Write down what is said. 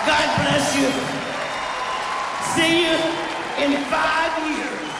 God bless you. See you in 5 years.